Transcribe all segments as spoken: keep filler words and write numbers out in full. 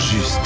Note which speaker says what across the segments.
Speaker 1: juste.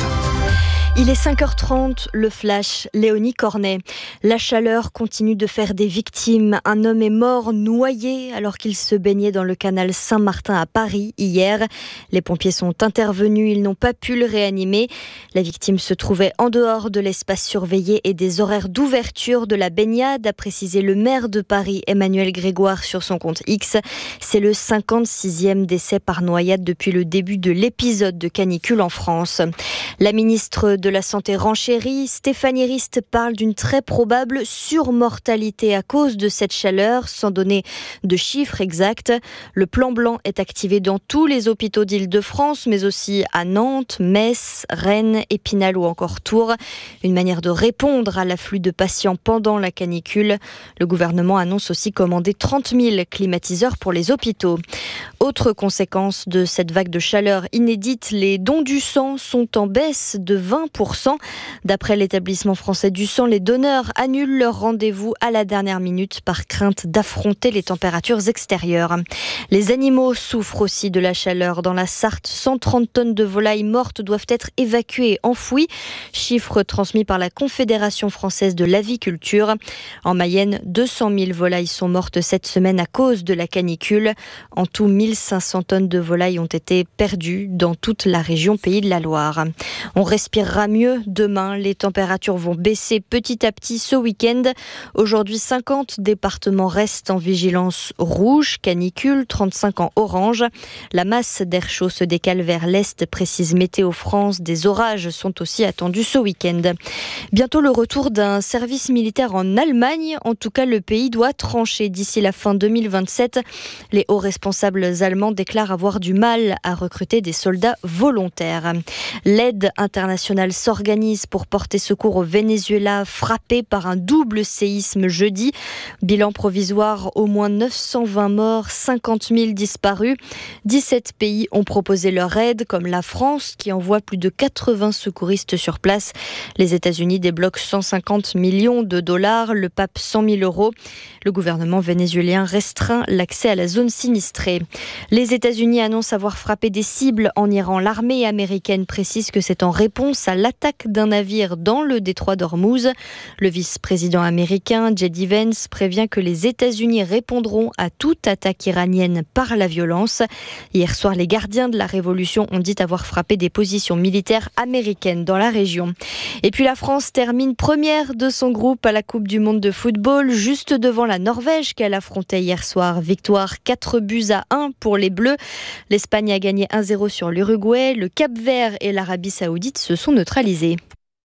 Speaker 2: Il est cinq heures trente, le flash, Léonie Cornet. La chaleur continue de faire des victimes. Un homme est mort noyé alors qu'il se baignait dans le canal Saint-Martin à Paris hier. Les pompiers sont intervenus, ils n'ont pas pu le réanimer. La victime se trouvait en dehors de l'espace surveillé et des horaires d'ouverture de la baignade, a précisé le maire de Paris, Emmanuel Grégoire, sur son compte X. C'est le cinquante-sixième décès par noyade depuis le début de l'épisode de canicule en France. La ministre de la Santé renchérit. Stéphanie Rist parle d'une très probable surmortalité à cause de cette chaleur, sans donner de chiffres exacts. Le plan blanc est activé dans tous les hôpitaux d'Île-de-France, mais aussi à Nantes, Metz, Rennes, Épinal ou encore Tours. Une manière de répondre à l'afflux de patients pendant la canicule. Le gouvernement annonce aussi commander trente mille climatiseurs pour les hôpitaux. Autre conséquence de cette vague de chaleur inédite, les dons du sang sont en baisse de vingt pour cent. D'après l'établissement français du sang, les donneurs annulent leur rendez-vous à la dernière minute par crainte d'affronter les températures extérieures. Les animaux souffrent aussi de la chaleur. Dans la Sarthe, cent trente tonnes de volailles mortes doivent être évacuées et enfouies. Chiffre transmis par la Confédération française de l'aviculture. En Mayenne, deux cent mille volailles sont mortes cette semaine à cause de la canicule. En tout, mille cinq cents tonnes de volailles ont été perdues dans toute la région Pays de la Loire. On respirera mieux demain. Les températures vont baisser petit à petit ce week-end. Aujourd'hui, cinquante départements restent en vigilance rouge, canicule, trente-cinq en orange. La masse d'air chaud se décale vers l'est, précise Météo France. Des orages sont aussi attendus ce week-end. Bientôt le retour d'un service militaire en Allemagne. En tout cas, le pays doit trancher d'ici la fin deux mille vingt-sept. Les hauts responsables allemands déclarent avoir du mal à recruter des soldats volontaires. L'aide internationale s'organise pour porter secours au Venezuela, frappé par un double séisme jeudi. Bilan provisoire, au moins neuf cent vingt morts, cinquante mille disparus. dix-sept pays ont proposé leur aide, comme la France, qui envoie plus de quatre-vingts secouristes sur place. Les États-Unis débloquent cent cinquante millions de dollars, le pape cent mille euros. Le gouvernement vénézuélien restreint l'accès à la zone sinistrée. Les États-Unis annoncent avoir frappé des cibles en Iran. L'armée américaine précise que c'est en réponse à l'attaque d'un navire dans le détroit d'Ormuz. Le vice-président américain J D Vance prévient que les États-Unis répondront à toute attaque iranienne par la violence. Hier soir, les gardiens de la révolution ont dit avoir frappé des positions militaires américaines dans la région. Et puis la France termine première de son groupe à la Coupe du monde de football, juste devant la Norvège qu'elle affrontait hier soir. Victoire quatre buts à un pour les Bleus. L'Espagne a gagné un zéro sur l'Uruguay. Le Cap-Vert et l'Arabie Saoudite se sont neutralisés.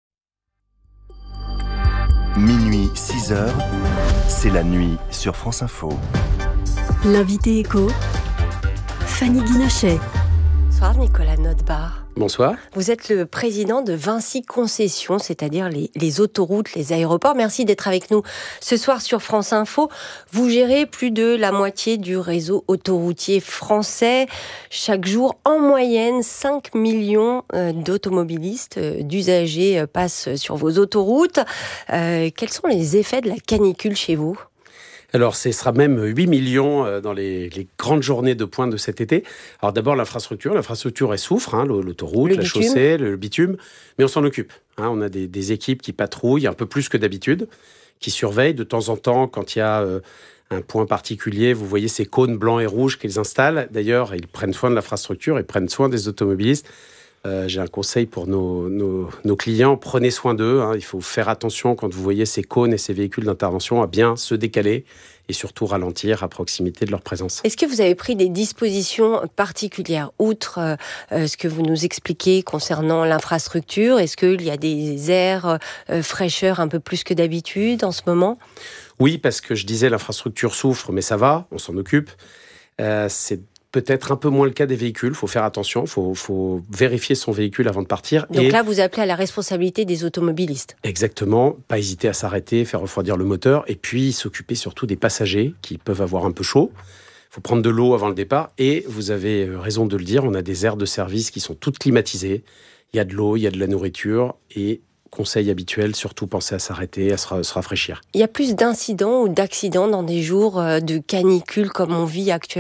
Speaker 1: Minuit, six heures, c'est la nuit sur France Info.
Speaker 3: L'invité écho, Fanny Guinochet.
Speaker 4: Bonsoir Nicolas Notebaert.
Speaker 5: Bonsoir.
Speaker 4: Vous êtes le président de Vinci Concessions, c'est-à-dire les, les autoroutes, les aéroports. Merci d'être avec nous ce soir sur France Info. Vous gérez plus de la moitié du réseau autoroutier français. Chaque jour, en moyenne, cinq millions d'automobilistes, d'usagers passent sur vos autoroutes. Euh, quels sont les effets de la canicule chez vous ?
Speaker 5: Alors, ce sera même huit millions dans les, les grandes journées de pointe de cet été. Alors d'abord, l'infrastructure. L'infrastructure, elle souffre, hein, l'autoroute,
Speaker 4: le
Speaker 5: la
Speaker 4: bitume.
Speaker 5: chaussée, le bitume. Mais on s'en occupe. Hein, on a des, des équipes qui patrouillent un peu plus que d'habitude, qui surveillent de temps en temps quand il y a euh, un point particulier. Vous voyez ces cônes blancs et rouges qu'ils installent. D'ailleurs, ils prennent soin de l'infrastructure, ils prennent soin des automobilistes. Euh, j'ai un conseil pour nos, nos, nos clients, prenez soin d'eux. Hein. Il faut faire attention quand vous voyez ces cônes et ces véhicules d'intervention à bien se décaler et surtout ralentir à proximité de leur présence.
Speaker 4: Est-ce que vous avez pris des dispositions particulières, outre euh, ce que vous nous expliquez concernant l'infrastructure? Est-ce qu'il y a des airs euh, fraîcheur un peu plus que d'habitude en ce moment?
Speaker 5: Oui, parce que je disais l'infrastructure souffre, mais ça va, on s'en occupe. Euh, c'est peut-être un peu moins le cas des véhicules. Il faut faire attention, il faut, faut vérifier son véhicule avant de partir.
Speaker 4: Donc
Speaker 5: et
Speaker 4: là, vous appelez à la responsabilité des automobilistes.
Speaker 5: Exactement, pas hésiter à s'arrêter, faire refroidir le moteur, et puis s'occuper surtout des passagers qui peuvent avoir un peu chaud. Il faut prendre de l'eau avant le départ, et vous avez raison de le dire, on a des aires de service qui sont toutes climatisées. Il y a de l'eau, il y a de la nourriture, et conseil habituel, surtout penser à s'arrêter, à se, se rafraîchir.
Speaker 4: Il y a plus d'incidents ou d'accidents dans des jours de canicule comme on vit actuellement ?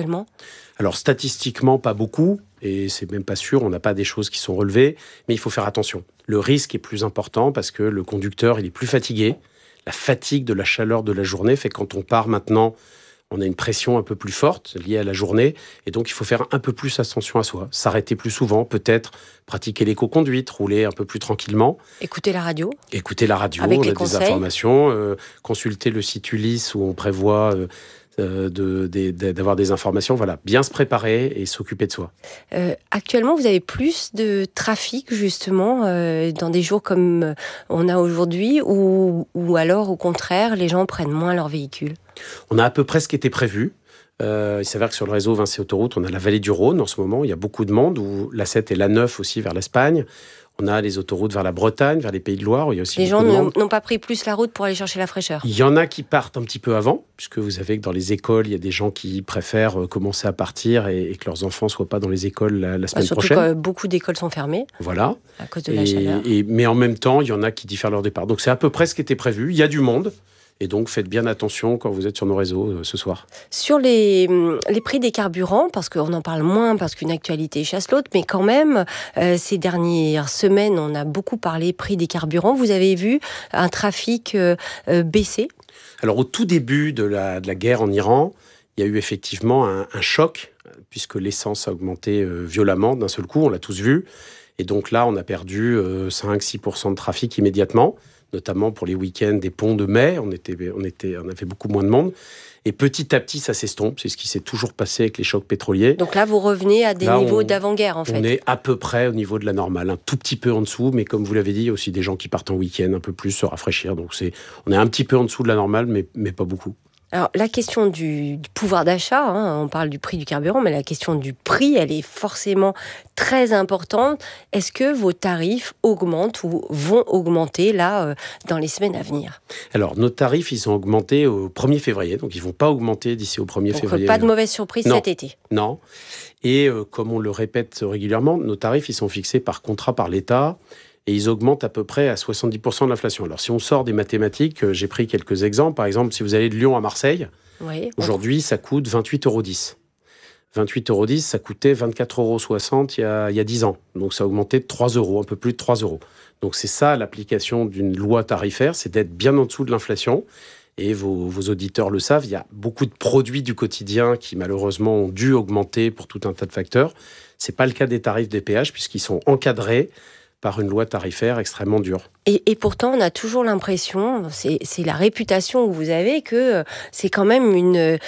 Speaker 5: Alors statistiquement, pas beaucoup, et c'est même pas sûr, on n'a pas des choses qui sont relevées, mais il faut faire attention. Le risque est plus important parce que le conducteur, il est plus fatigué. La fatigue de la chaleur de la journée fait que quand on part maintenant, on a une pression un peu plus forte liée à la journée, et donc il faut faire un peu plus attention à soi. S'arrêter plus souvent, peut-être pratiquer l'éco-conduite, rouler un peu plus tranquillement.
Speaker 4: Écouter la radio.
Speaker 5: Écouter la radio,
Speaker 4: Avec
Speaker 5: on
Speaker 4: les
Speaker 5: a
Speaker 4: conseils.
Speaker 5: des informations. Euh, consulter le site Ulysse où on prévoit euh, euh, de, de, de, d'avoir des informations. Voilà, bien se préparer et s'occuper de soi.
Speaker 4: Euh, actuellement, vous avez plus de trafic, justement, euh, dans des jours comme on a aujourd'hui, ou, ou alors, au contraire, les gens prennent moins leur véhicule?
Speaker 5: On a à peu près ce qui était prévu. Euh, il s'avère que sur le réseau Vinci Autoroute, on a la vallée du Rhône en ce moment. Il y a beaucoup de monde, où l'A sept et l'A neuf aussi vers l'Espagne. On a les autoroutes vers la Bretagne, vers les Pays de Loire, où il y a aussi
Speaker 4: Les gens
Speaker 5: beaucoup de monde.
Speaker 4: n'ont pas pris plus la route pour aller chercher la fraîcheur.
Speaker 5: Il y en a qui partent un petit peu avant, puisque vous savez que dans les écoles, il y a des gens qui préfèrent commencer à partir et, et que leurs enfants ne soient pas dans les écoles la, la semaine
Speaker 4: Surtout
Speaker 5: prochaine.
Speaker 4: que beaucoup d'écoles sont fermées.
Speaker 5: Voilà.
Speaker 4: À cause de la chaleur.
Speaker 5: Et, et, mais en même temps, il y en a qui diffèrent leur départ. Donc c'est à peu près ce qui était prévu. Il y a du monde. Et donc, faites bien attention quand vous êtes sur nos réseaux euh, ce soir.
Speaker 4: Sur les, les prix des carburants, parce qu'on en parle moins, parce qu'une actualité chasse l'autre, mais quand même, euh, ces dernières semaines, on a beaucoup parlé prix des carburants. Vous avez vu un trafic euh, euh, baisser?
Speaker 5: Alors, au tout début de la, de la guerre en Iran, il y a eu effectivement un, un choc, puisque l'essence a augmenté euh, violemment d'un seul coup, on l'a tous vu. Et donc là, on a perdu euh, cinq à six pour cent de trafic immédiatement, notamment pour les week-ends des ponts de mai, on, était, on, était, on avait beaucoup moins de monde. Et petit à petit, ça s'estompe. C'est ce qui s'est toujours passé avec les chocs pétroliers.
Speaker 4: Donc là, vous revenez à des
Speaker 5: là,
Speaker 4: niveaux
Speaker 5: on,
Speaker 4: d'avant-guerre, en fait.
Speaker 5: On est à peu près au niveau de la normale, un tout petit peu en dessous, mais comme vous l'avez dit, il y a aussi des gens qui partent en week-end un peu plus se rafraîchir. Donc c'est, on est un petit peu en dessous de la normale, mais, mais pas beaucoup.
Speaker 4: Alors, la question du, du pouvoir d'achat, hein, on parle du prix du carburant, mais la question du prix, elle est forcément très importante. Est-ce que vos tarifs augmentent ou vont augmenter, là, euh, dans les semaines à venir?
Speaker 5: Alors, nos tarifs, ils ont augmenté au premier février, donc ils ne vont pas augmenter d'ici au premier
Speaker 4: donc,
Speaker 5: février.
Speaker 4: Pas de mauvaise surprise
Speaker 5: non.
Speaker 4: cet été?
Speaker 5: Non. Et euh, comme on le répète régulièrement, nos tarifs, ils sont fixés par contrat par l'État. Et ils augmentent à peu près à soixante-dix pour cent de l'inflation. Alors, si on sort des mathématiques, euh, j'ai pris quelques exemples. Par exemple, si vous allez de Lyon à Marseille,
Speaker 4: oui,
Speaker 5: aujourd'hui, ça coûte vingt-huit euros dix. vingt-huit euros dix, ça coûtait vingt-quatre euros soixante il y a, il y a dix ans. Donc, ça a augmenté de trois euros, un peu plus de trois euros. Donc, c'est ça l'application d'une loi tarifaire, c'est d'être bien en dessous de l'inflation. Et vos, vos auditeurs le savent, il y a beaucoup de produits du quotidien qui, malheureusement, ont dû augmenter pour tout un tas de facteurs. Ce n'est pas le cas des tarifs des péages, puisqu'ils sont encadrés par une loi tarifaire extrêmement dure.
Speaker 4: Et, et pourtant, on a toujours l'impression, c'est, c'est la réputation que vous avez, que c'est quand même une,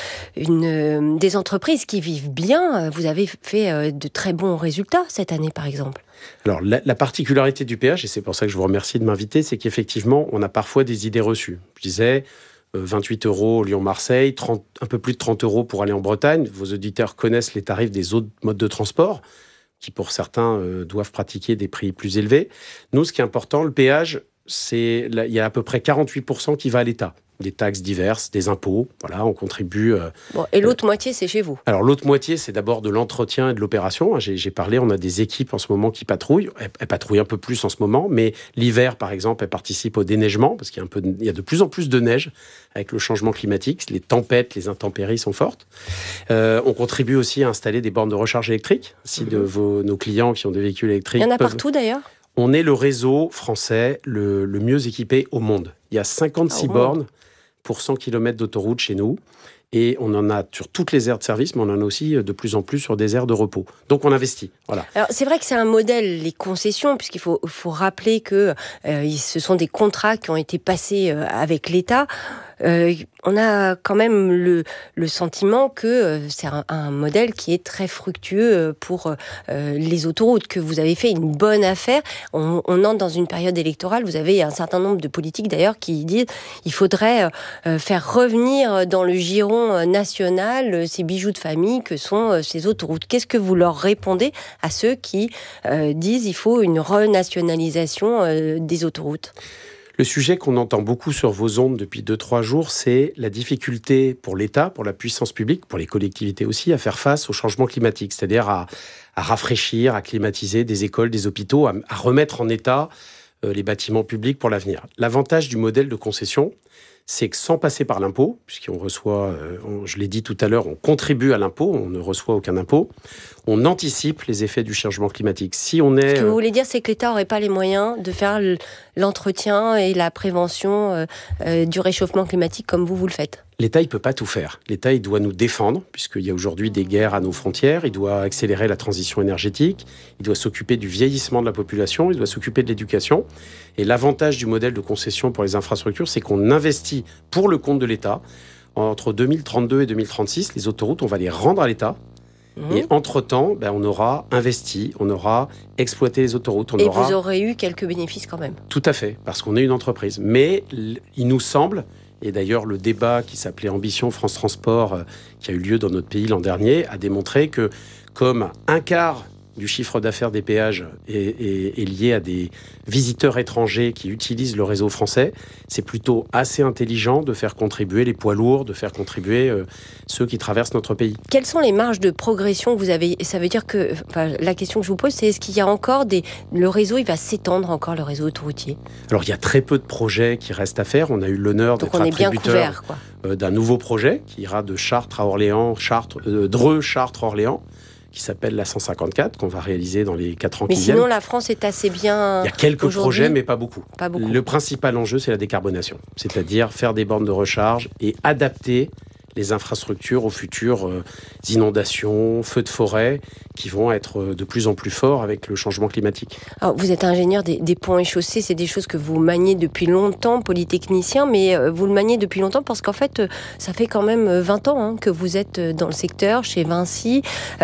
Speaker 4: une, des entreprises qui vivent bien. Vous avez fait de très bons résultats cette année, par exemple.
Speaker 5: Alors, la, la particularité du péage, et c'est pour ça que je vous remercie de m'inviter, c'est qu'effectivement, on a parfois des idées reçues. Je disais, euh, vingt-huit euros Lyon-Marseille, trente, un peu plus de trente euros pour aller en Bretagne. Vos auditeurs connaissent les tarifs des autres modes de transport, qui pour certains euh, doivent pratiquer des prix plus élevés. Nous, ce qui est important, le péage, c'est là, il y a à peu près quarante-huit pour cent qui va à l'État. Des taxes diverses, des impôts, voilà, on contribue. Euh,
Speaker 4: bon, et l'autre euh, moitié, c'est chez vous? Alors,
Speaker 5: l'autre moitié, c'est d'abord de l'entretien et de l'opération. J'ai, j'ai parlé, on a des équipes en ce moment qui patrouillent. Elles, elles patrouillent un peu plus en ce moment, mais l'hiver, par exemple, elles participent au déneigement, parce qu'il y a, un peu de, il y a de plus en plus de neige avec le changement climatique. Les tempêtes, les intempéries sont fortes. Euh, on contribue aussi à installer des bornes de recharge électrique. Si de vos, nos clients qui ont des véhicules électriques...
Speaker 4: Il y en a
Speaker 5: peuvent...
Speaker 4: partout, d'ailleurs?
Speaker 5: On est le réseau français le, le mieux équipé au monde. Il y a cinquante-six ah, bornes pour cent kilomètres d'autoroute chez nous. Et on en a sur toutes les aires de service, mais on en a aussi de plus en plus sur des aires de repos. Donc on investit. Voilà.
Speaker 4: Alors c'est vrai que c'est un modèle, les concessions, puisqu'il faut, faut rappeler que euh, ce sont des contrats qui ont été passés euh, avec l'État. Euh, on a quand même le, le sentiment que euh, c'est un, un modèle qui est très fructueux pour euh, les autoroutes, que vous avez fait une bonne affaire. On, on entre dans une période électorale, vous avez un certain nombre de politiques d'ailleurs qui disent qu'il faudrait euh, faire revenir dans le giron national ces bijoux de famille que sont ces autoroutes. Qu'est-ce que vous leur répondez à ceux qui euh, disent qu'il faut une renationalisation euh, des autoroutes ?
Speaker 5: Le sujet qu'on entend beaucoup sur vos ondes depuis deux trois jours, c'est la difficulté pour l'État, pour la puissance publique, pour les collectivités aussi, à faire face au changement climatique, c'est-à-dire à, à rafraîchir, à climatiser des écoles, des hôpitaux, à, à remettre en état euh, les bâtiments publics pour l'avenir. L'avantage du modèle de concession, c'est que sans passer par l'impôt, puisqu'on reçoit, euh, on, je l'ai dit tout à l'heure, on contribue à l'impôt, on ne reçoit aucun impôt, on anticipe les effets du changement climatique. Si on est,
Speaker 4: Ce que vous voulez dire, c'est que l'État n'aurait pas les moyens de faire l'entretien et la prévention euh, euh, du réchauffement climatique comme vous, vous le faites.
Speaker 5: L'État, il ne peut pas tout faire. L'État, il doit nous défendre, puisqu'il y a aujourd'hui des guerres à nos frontières. Il doit accélérer la transition énergétique. Il doit s'occuper du vieillissement de la population. Il doit s'occuper de l'éducation. Et l'avantage du modèle de concession pour les infrastructures, c'est qu'on investit pour le compte de l'État. Entre deux mille trente-deux et deux mille trente-six, les autoroutes, on va les rendre à l'État. Mmh. Et entre-temps, ben, on aura investi, on aura exploité les autoroutes. On
Speaker 4: et
Speaker 5: aura...
Speaker 4: vous aurez eu quelques bénéfices quand même.
Speaker 5: Tout à fait, parce qu'on est une entreprise. Mais il nous semble... Et d'ailleurs, le débat qui s'appelait Ambition France Transport, euh, qui a eu lieu dans notre pays l'an dernier, a démontré que comme un quart du chiffre d'affaires des péages est, est, est lié à des visiteurs étrangers qui utilisent le réseau français, c'est plutôt assez intelligent de faire contribuer les poids lourds, de faire contribuer euh, ceux qui traversent notre pays.
Speaker 4: Quelles sont les marges de progression que vous avez ? Ça veut dire que, enfin, la question que je vous pose, c'est est-ce qu'il y a encore des... Le réseau, il va s'étendre encore, le réseau autoroutier ?
Speaker 5: Alors, il y a très peu de projets qui restent à faire. On a eu l'honneur
Speaker 4: Donc
Speaker 5: d'être
Speaker 4: on est bien
Speaker 5: attributeur
Speaker 4: couvert, quoi.
Speaker 5: euh, d'un nouveau projet qui ira de Chartres à Orléans, Chartres, euh, Dreux, Chartres, Orléans, qui s'appelle la cent cinquante-quatre, qu'on va réaliser dans les quatre ans
Speaker 4: mais
Speaker 5: qui viennent.
Speaker 4: Mais sinon, la France est assez bien.
Speaker 5: Il y a quelques projets, mais pas beaucoup.
Speaker 4: pas beaucoup.
Speaker 5: Le principal enjeu, c'est la décarbonation. C'est-à-dire faire des bornes de recharge et adapter les infrastructures aux futures euh, inondations, feux de forêt, qui vont être de plus en plus forts avec le changement climatique.
Speaker 4: Alors, vous êtes ingénieur des, des ponts et chaussées, c'est des choses que vous maniez depuis longtemps, polytechnicien, mais euh, vous le maniez depuis longtemps parce qu'en fait, euh, ça fait quand même vingt ans hein, que vous êtes dans le secteur, chez Vinci,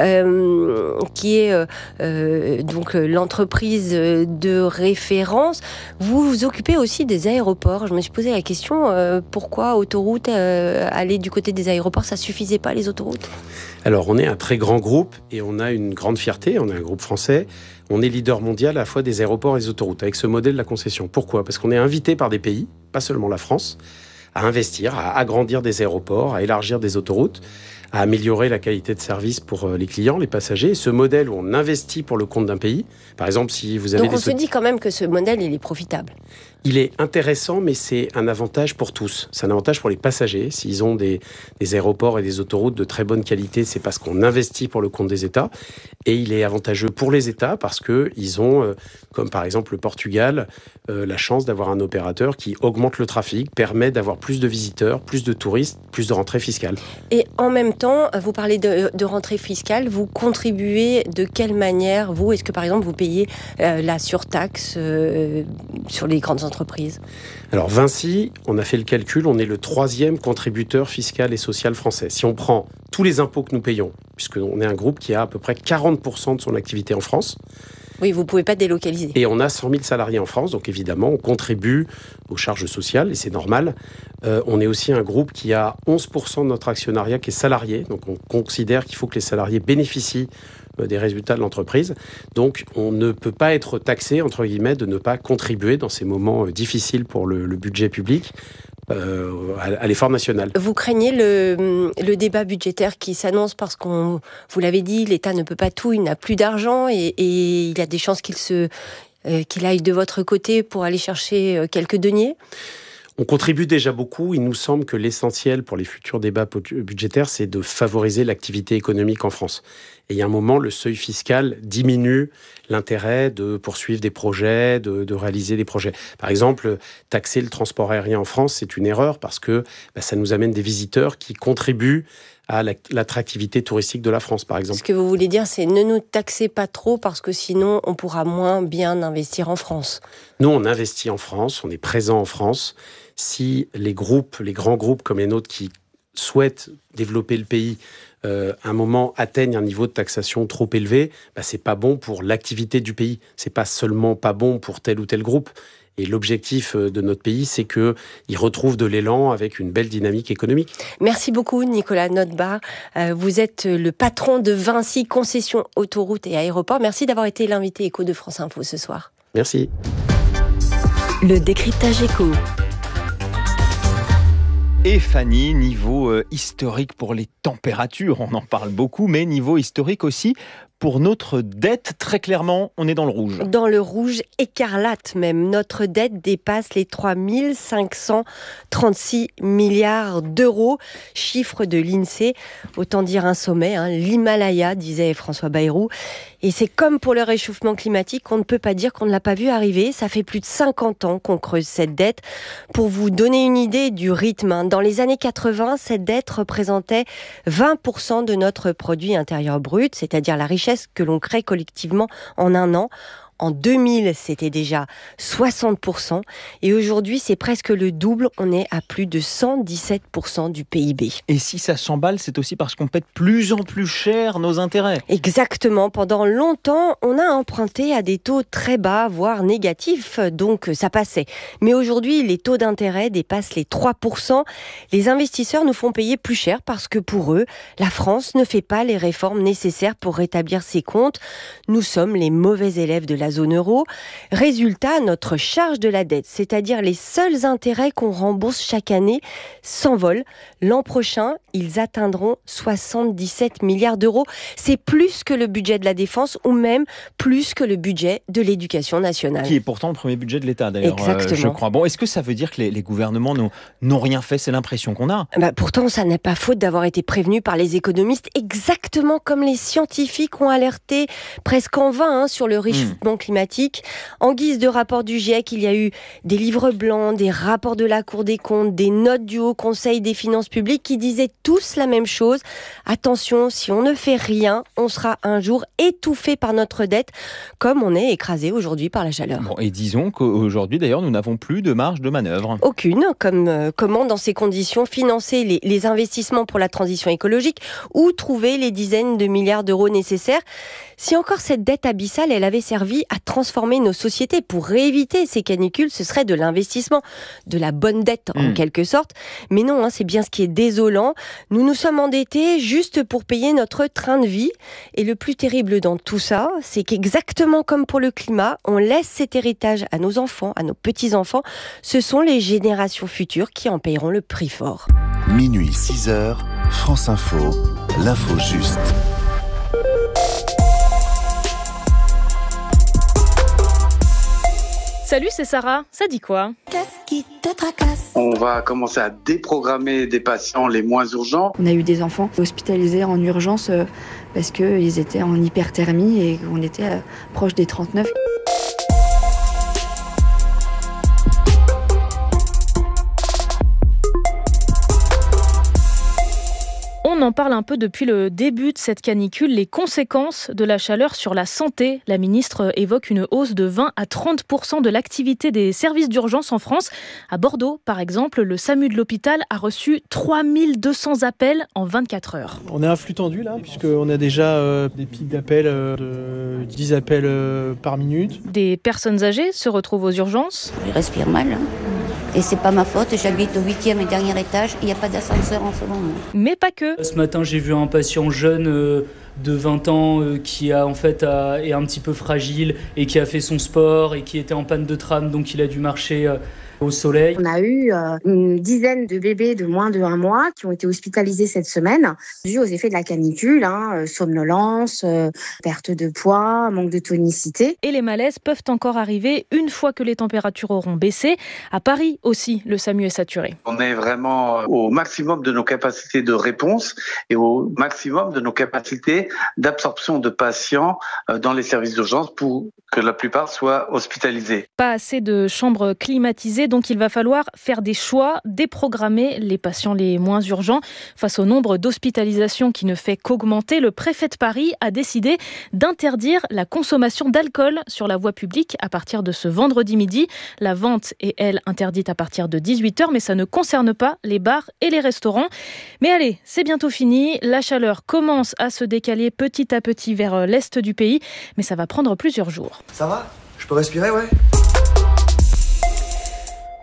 Speaker 4: euh, qui est euh, euh, donc l'entreprise de référence. Vous vous occupez aussi des aéroports. Je me suis posé la question, euh, pourquoi autoroute, euh, aller du côté des aéroports, ça suffisait pas les autoroutes ?
Speaker 5: Alors, on est un très grand groupe et on a une grande fierté. On est un groupe français. On est leader mondial à la fois des aéroports et des autoroutes avec ce modèle de la concession. Pourquoi ? Parce qu'on est invité par des pays, pas seulement la France, à investir, à agrandir des aéroports, à élargir des autoroutes, à améliorer la qualité de service pour les clients, les passagers. Et ce modèle où on investit pour le compte d'un pays, par exemple, si vous avez...
Speaker 4: Donc on
Speaker 5: des...
Speaker 4: se dit quand même que ce modèle, il est profitable.
Speaker 5: Il est intéressant, mais c'est un avantage pour tous. C'est un avantage pour les passagers. S'ils ont des, des aéroports et des autoroutes de très bonne qualité, c'est parce qu'on investit pour le compte des États. Et il est avantageux pour les États parce qu'ils ont, euh, comme par exemple le Portugal, euh, la chance d'avoir un opérateur qui augmente le trafic, permet d'avoir plus de visiteurs, plus de touristes, plus de rentrées fiscales.
Speaker 4: Et en même temps, vous parlez de, de rentrée fiscale. Vous contribuez de quelle manière, vous ? Est-ce que par exemple, vous payez euh, la surtaxe euh, sur les grandes entreprises ? Entreprise.
Speaker 5: Alors Vinci, on a fait le calcul, on est le troisième contributeur fiscal et social français. Si on prend tous les impôts que nous payons, puisqu'on est un groupe qui a à peu près quarante pour cent de son activité en France.
Speaker 4: Oui, vous ne pouvez pas délocaliser.
Speaker 5: Et on a cent mille salariés en France, donc évidemment, on contribue aux charges sociales, et c'est normal. Euh, on est aussi un groupe qui a onze pour cent de notre actionnariat qui est salarié, donc on considère qu'il faut que les salariés bénéficient des résultats de l'entreprise. Donc, on ne peut pas être taxé, entre guillemets, de ne pas contribuer dans ces moments difficiles pour le, le budget public euh, à, à l'effort national.
Speaker 4: Vous craignez le, le débat budgétaire qui s'annonce parce qu'on, vous l'avez dit, l'État ne peut pas tout, il n'a plus d'argent et, et il y a des chances qu'il se, euh, qu'il aille de votre côté pour aller chercher quelques deniers ?
Speaker 5: On contribue déjà beaucoup. Il nous semble que l'essentiel pour les futurs débats budgétaires, c'est de favoriser l'activité économique en France. Et il y a un moment, le seuil fiscal diminue l'intérêt de poursuivre des projets, de, de réaliser des projets. Par exemple, taxer le transport aérien en France, c'est une erreur parce que bah, ça nous amène des visiteurs qui contribuent à l'attractivité touristique de la France, par exemple.
Speaker 4: Ce que vous voulez dire, c'est ne nous taxez pas trop parce que sinon, on pourra moins bien investir en France.
Speaker 5: Nous, on investit en France, on est présent en France. Si les groupes, les grands groupes comme les nôtres qui souhaitent développer le pays, euh, à un moment atteignent un niveau de taxation trop élevé, bah, c'est pas bon pour l'activité du pays. C'est pas seulement pas bon pour tel ou tel groupe. Et l'objectif de notre pays, c'est qu'il retrouve de l'élan avec une belle dynamique économique.
Speaker 4: Merci beaucoup, Nicolas Notebaert. Vous êtes le patron de Vinci Concessions Autoroutes et Aéroports. Merci d'avoir été l'invité Écho de France Info ce soir.
Speaker 5: Merci.
Speaker 3: Le décryptage Écho.
Speaker 6: Et Fanny, niveau euh, historique pour les températures, on en parle beaucoup, mais niveau historique aussi pour notre dette. Très clairement, on est dans le rouge.
Speaker 4: Dans le rouge écarlate même. Notre dette dépasse les trois mille cinq cent trente-six milliards d'euros. Chiffre de l'INSEE. Autant dire un sommet, hein, l'Himalaya, disait François Bayrou. Et c'est comme pour le réchauffement climatique, on ne peut pas dire qu'on ne l'a pas vu arriver. Ça fait plus de cinquante ans qu'on creuse cette dette. Pour vous donner une idée du rythme, hein, dans les années quatre-vingts, cette dette représentait vingt pour cent de notre produit intérieur brut, c'est-à-dire la richesse que l'on crée collectivement en un an. En deux mille, c'était déjà soixante pour cent et aujourd'hui, c'est presque le double. On est à plus de cent dix-sept pour cent du P I B.
Speaker 6: Et si ça s'emballe, c'est aussi parce qu'on paie de plus en plus cher nos intérêts.
Speaker 4: Exactement. Pendant longtemps, on a emprunté à des taux très bas, voire négatifs, donc ça passait. Mais aujourd'hui, les taux d'intérêt dépassent les trois pour cent. Les investisseurs nous font payer plus cher parce que pour eux, la France ne fait pas les réformes nécessaires pour rétablir ses comptes. Nous sommes les mauvais élèves de la zone euro. Résultat, notre charge de la dette, c'est-à-dire les seuls intérêts qu'on rembourse chaque année, s'envole. L'an prochain, ils atteindront soixante-dix-sept milliards d'euros. C'est plus que le budget de la défense ou même plus que le budget de l'éducation nationale.
Speaker 6: Qui est pourtant le premier budget de l'État d'ailleurs.
Speaker 4: Exactement.
Speaker 6: Euh, je crois. Bon, est-ce que ça veut dire que les, les gouvernements n'ont, n'ont rien fait ? C'est l'impression qu'on a.
Speaker 4: Bah, pourtant, ça n'est pas faute d'avoir été prévenu par les économistes, exactement comme les scientifiques ont alerté presque en vain hein, sur le réchauffement mmh. climatique. En guise de rapport du GIEC, il y a eu des livres blancs, des rapports de la Cour des comptes, des notes du Haut Conseil des finances publiques qui disaient tous la même chose. Attention, si on ne fait rien, on sera un jour étouffé par notre dette, comme on est écrasé aujourd'hui par la chaleur.
Speaker 6: Bon, et disons qu'aujourd'hui, d'ailleurs, nous n'avons plus de marge de manœuvre.
Speaker 4: Aucune. Comme, euh, comment, dans ces conditions, financer les, les investissements pour la transition écologique ou trouver les dizaines de milliards d'euros nécessaires ? Si encore cette dette abyssale, elle avait servi à transformer nos sociétés pour éviter ces canicules, ce serait de l'investissement, de la bonne dette en mmh. quelque sorte. Mais non, hein, c'est bien ce qui est désolant. Nous nous sommes endettés juste pour payer notre train de vie. Et le plus terrible dans tout ça, c'est qu'exactement comme pour le climat, on laisse cet héritage à nos enfants, à nos petits-enfants. Ce sont les générations futures qui en paieront le prix fort.
Speaker 1: Minuit six heures, France Info, l'info juste.
Speaker 7: Salut, c'est Sarah. Ça dit quoi ?
Speaker 8: Qu'est-ce qui te tracasse ?
Speaker 9: On va commencer à déprogrammer des patients les moins urgents.
Speaker 10: On a eu des enfants hospitalisés en urgence parce qu'ils étaient en hyperthermie et qu'on était proche des trente-neuf.
Speaker 7: On en parle un peu depuis le début de cette canicule, les conséquences de la chaleur sur la santé. La ministre évoque une hausse de vingt à trente pour cent de l'activité des services d'urgence en France. À Bordeaux, par exemple, le SAMU de l'hôpital a reçu trois mille deux cents appels en vingt-quatre heures.
Speaker 11: On est à un flux tendu là, puisqu'on a déjà euh, des pics d'appels euh, de dix appels euh, par minute.
Speaker 7: Des personnes âgées se retrouvent aux urgences.
Speaker 8: Je respire mal. Hein. Et c'est pas ma faute, j'habite au huitième et dernier étage, il n'y a pas d'ascenseur en ce moment.
Speaker 7: Mais pas que.
Speaker 12: Ce matin, j'ai vu un patient jeune euh, de vingt ans euh, qui a, en fait, a, est un petit peu fragile et qui a fait son sport et qui était en panne de trame, donc il a dû marcher euh, au soleil.
Speaker 13: On a eu euh, une dizaine de bébés de moins de un mois qui ont été hospitalisés cette semaine, dû aux effets de la canicule, hein, somnolence, euh, perte de poids, manque de tonicité.
Speaker 7: Et les malaises peuvent encore arriver une fois que les températures auront baissé. À Paris aussi, le SAMU est saturé.
Speaker 9: On est vraiment au maximum de nos capacités de réponse et au maximum de nos capacités d'absorption de patients dans les services d'urgence pour que la plupart soient hospitalisés.
Speaker 7: Pas assez de chambres climatisées, donc il va falloir faire des choix, déprogrammer les patients les moins urgents. Face au nombre d'hospitalisations qui ne fait qu'augmenter, le préfet de Paris a décidé d'interdire la consommation d'alcool sur la voie publique à partir de ce vendredi midi. La vente est, elle, interdite à partir de dix-huit heures, mais ça ne concerne pas les bars et les restaurants. Mais allez, c'est bientôt fini. La chaleur commence à se décaler petit à petit vers l'est du pays, mais ça va prendre plusieurs jours.
Speaker 14: Ça va ? Je peux respirer, ouais ?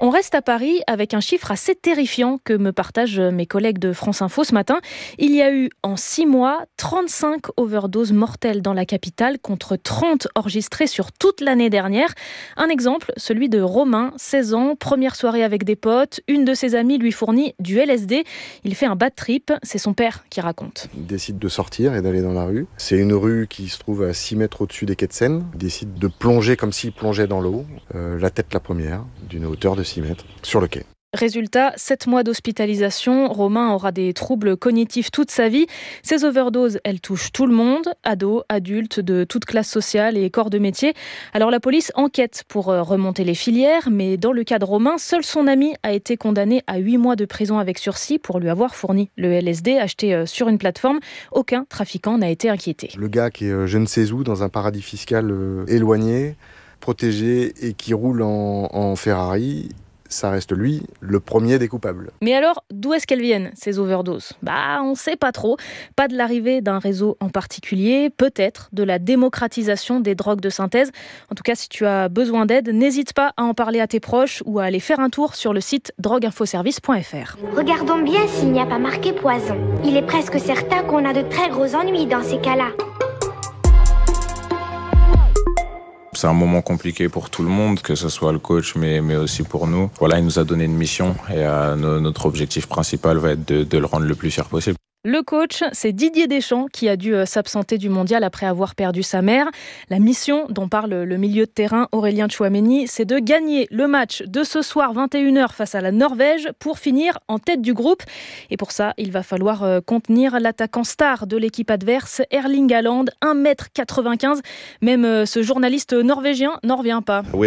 Speaker 7: On reste à Paris avec un chiffre assez terrifiant que me partagent mes collègues de France Info ce matin. Il y a eu en six mois trente-cinq overdoses mortelles dans la capitale contre trente enregistrées sur toute l'année dernière. Un exemple, celui de Romain, seize ans, première soirée avec des potes. Une de ses amies lui fournit du L S D. Il fait un bad trip. C'est son père qui raconte.
Speaker 14: Il décide de sortir et d'aller dans la rue. C'est une rue qui se trouve à six mètres au-dessus des quais de Seine. Il décide de plonger comme s'il plongeait dans l'eau, euh, la tête la première, d'une hauteur de six mètres, sur le quai.
Speaker 7: Résultat, sept mois d'hospitalisation. Romain aura des troubles cognitifs toute sa vie. Ces overdoses, elles touchent tout le monde, ados, adultes, de toute classe sociale et corps de métier. Alors la police enquête pour remonter les filières, mais dans le cas de Romain, seul son ami a été condamné à huit mois de prison avec sursis pour lui avoir fourni le L S D acheté sur une plateforme. Aucun trafiquant n'a été inquiété.
Speaker 14: Le gars qui est je ne sais où, dans un paradis fiscal euh, éloigné, protégé et qui roule en, en Ferrari, ça reste lui, le premier des coupables.
Speaker 7: Mais alors, d'où est-ce qu'elles viennent, ces overdoses ? Bah, on sait pas trop. Pas de l'arrivée d'un réseau en particulier, peut-être de la démocratisation des drogues de synthèse. En tout cas, si tu as besoin d'aide, n'hésite pas à en parler à tes proches ou à aller faire un tour sur le site drogue info service point f r.
Speaker 15: Regardons bien s'il n'y a pas marqué poison. Il est presque certain qu'on a de très gros ennuis dans ces cas-là.
Speaker 16: C'est un moment compliqué pour tout le monde, que ce soit le coach, mais, mais aussi pour nous. Voilà, il nous a donné une mission et euh, no, notre objectif principal va être de, de le rendre le plus fier possible.
Speaker 7: Le coach, c'est Didier Deschamps qui a dû s'absenter du mondial après avoir perdu sa mère. La mission dont parle le milieu de terrain Aurélien Tchouaméni, c'est de gagner le match de ce soir vingt et une heures face à la Norvège pour finir en tête du groupe. Et pour ça, il va falloir contenir l'attaquant star de l'équipe adverse, Erling Haaland, un mètre quatre-vingt-quinze. Même ce journaliste norvégien n'en revient pas.
Speaker 6: On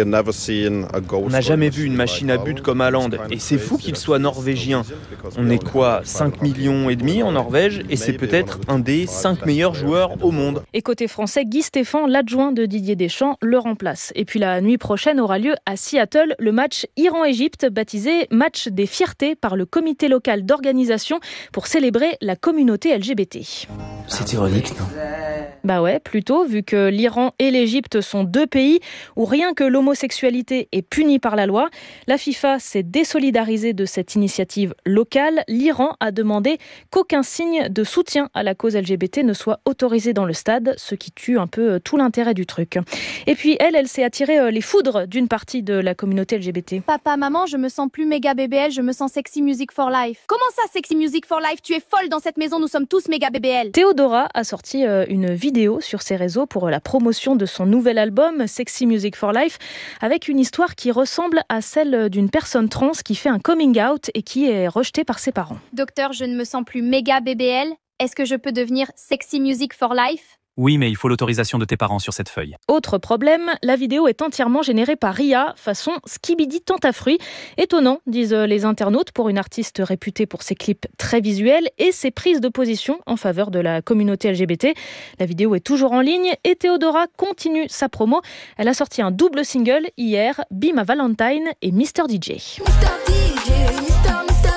Speaker 6: n'a jamais vu une machine à but comme Haaland. Et c'est fou qu'il soit norvégien. On est quoi, cinq millions et demi en Norvège ? Et c'est peut-être un des cinq meilleurs joueurs au monde.
Speaker 7: Et côté français, Guy Stéphane, l'adjoint de Didier Deschamps, le remplace. Et puis la nuit prochaine aura lieu à Seattle le match Iran-Égypte, baptisé Match des fiertés par le comité local d'organisation pour célébrer la communauté L G B T.
Speaker 17: C'est ironique, non ?
Speaker 7: Bah ouais, plutôt, vu que l'Iran et l'Égypte sont deux pays où rien que l'homosexualité est punie par la loi. La FIFA s'est désolidarisée de cette initiative locale. L'Iran a demandé qu'aucun signe de soutien à la cause L G B T ne soit autorisé dans le stade, ce qui tue un peu tout l'intérêt du truc. Et puis elle, elle s'est attirée les foudres d'une partie de la communauté L G B T.
Speaker 18: Papa, maman, je me sens plus méga B B L, je me sens sexy music for life. Comment ça, sexy music for life ? Tu es folle dans cette maison, nous sommes tous méga B B L.
Speaker 7: Théodora a sorti une vidéo sur ses réseaux pour la promotion de son nouvel album Sexy Music for Life, avec une histoire qui ressemble à celle d'une personne trans qui fait un coming out et qui est rejetée par ses parents.
Speaker 18: Docteur, je ne me sens plus méga B B L. Est-ce que je peux devenir Sexy Music for Life ?
Speaker 19: Oui, mais il faut l'autorisation de tes parents sur cette feuille.
Speaker 7: Autre problème, la vidéo est entièrement générée par Ria, façon Skibidi Tentafruit. Étonnant, disent les internautes, pour une artiste réputée pour ses clips très visuels et ses prises de position en faveur de la communauté L G B T. La vidéo est toujours en ligne et Théodora continue sa promo. Elle a sorti un double single hier, Be My Valentine et mister D J. mister D J, mister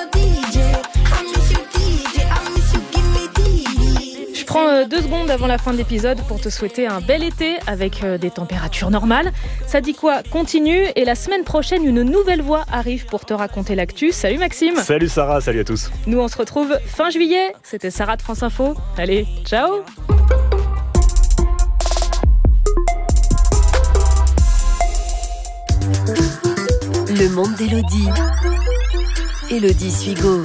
Speaker 7: Je prends deux secondes avant la fin de l'épisode pour te souhaiter un bel été avec des températures normales. Ça dit quoi ? Continue. Et la semaine prochaine, une nouvelle voix arrive pour te raconter l'actu. Salut Maxime.
Speaker 20: Salut Sarah, salut à tous.
Speaker 7: Nous, on se retrouve fin juillet. C'était Sarah de France Info. Allez, ciao.
Speaker 3: Le monde d'Élodie. Élodie Suigo.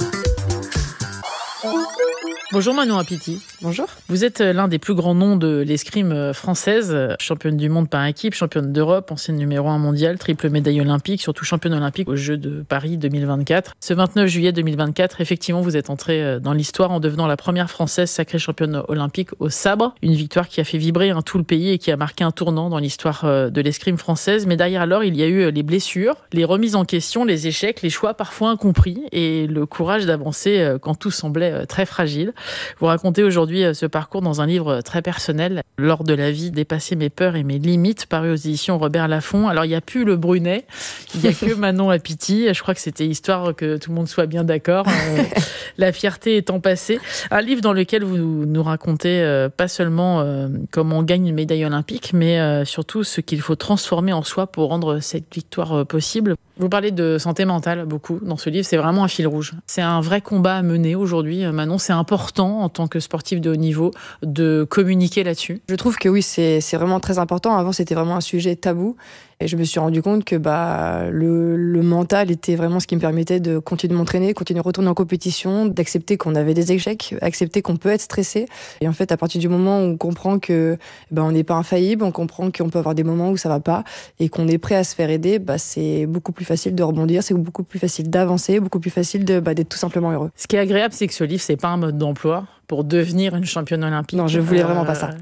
Speaker 21: Bonjour Manon Apiti.
Speaker 22: Bonjour.
Speaker 21: Vous êtes l'un des plus grands noms de l'escrime française, championne du monde par équipe, championne d'Europe, ancienne numéro un mondial, triple médaille olympique, surtout championne olympique aux Jeux de Paris deux mille vingt-quatre. Ce vingt-neuf juillet deux mille vingt-quatre, effectivement, vous êtes entrée dans l'histoire en devenant la première française sacrée championne olympique au sabre. Une victoire qui a fait vibrer hein, tout le pays et qui a marqué un tournant dans l'histoire de l'escrime française. Mais derrière alors, il y a eu les blessures, les remises en question, les échecs, les choix parfois incompris et le courage d'avancer quand tout semblait très fragile. Vous racontez aujourd'hui aujourd'hui ce parcours dans un livre très personnel, Lors de la vie, dépasser mes peurs et mes limites, paru aux éditions Robert Laffont. Alors, il n'y a plus le Brunet, il n'y a que Manon Apiti. Je crois que c'était histoire que tout le monde soit bien d'accord. Euh, la fierté étant passée. Un livre dans lequel vous nous racontez euh, pas seulement euh, comment on gagne une médaille olympique, mais euh, surtout ce qu'il faut transformer en soi pour rendre cette victoire euh, possible. Vous parlez de santé mentale beaucoup dans ce livre, c'est vraiment un fil rouge. C'est un vrai combat à mener aujourd'hui, Manon. C'est important en tant que sportif de haut niveau de communiquer là-dessus.
Speaker 10: Je trouve que oui, c'est, c'est vraiment très important. Avant, c'était vraiment un sujet tabou. Et je me suis rendu compte que bah, le, le mental était vraiment ce qui me permettait de continuer de m'entraîner, continuer de retourner en compétition, d'accepter qu'on avait des échecs, accepter qu'on peut être stressé. Et en fait, à partir du moment où on comprend que bah, on n'est pas infaillible, on comprend qu'on peut avoir des moments où ça va pas et qu'on est prêt à se faire aider, bah, c'est beaucoup plus facile de rebondir, c'est beaucoup plus facile d'avancer, beaucoup plus facile de, bah, d'être tout simplement heureux.
Speaker 21: Ce qui est agréable, c'est que ce livre, c'est pas un mode d'emploi pour devenir une championne olympique.
Speaker 10: Non, je voulais vraiment pas ça.